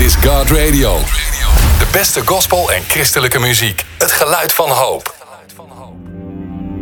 is God Radio. De beste gospel en christelijke muziek. Het geluid van hoop.